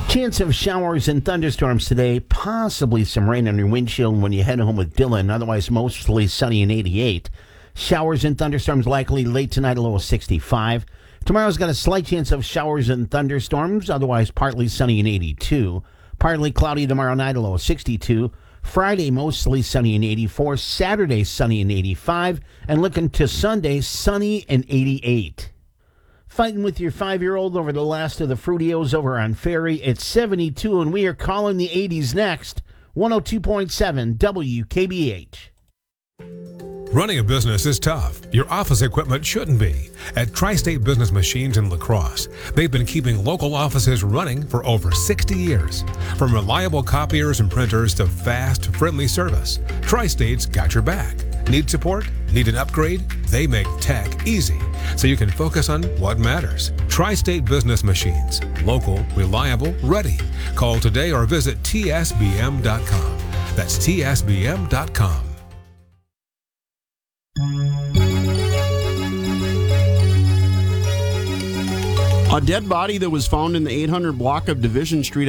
Chance of showers and thunderstorms today. Possibly some rain on your windshield when you head home with Dylan. Otherwise, mostly sunny and 88. Showers and thunderstorms likely late tonight, a low of 65. Tomorrow's got a slight chance of showers and thunderstorms. Otherwise, partly sunny and 82. Partly cloudy tomorrow night, a low of 62. Friday, mostly sunny and 84. Saturday, sunny and 85. And looking to Sunday, sunny and 88. Fighting with your 5-year-old over the last of the Fruitios over on Ferry. It's 72, and we are calling the 80s next. 102.7 WKBH. Running a business is tough. Your office equipment shouldn't be. At Tri-State Business Machines in La Crosse, they've been keeping local offices running for over 60 years. From reliable copiers and printers to fast, friendly service, Tri-State's got your back. Need support? Need an upgrade? They make tech easy, so you can focus on what matters. Tri-State Business Machines. Local, reliable, ready. Call today or visit tsbm.com. That's tsbm.com. A dead body that was found in the 800 block of Division Street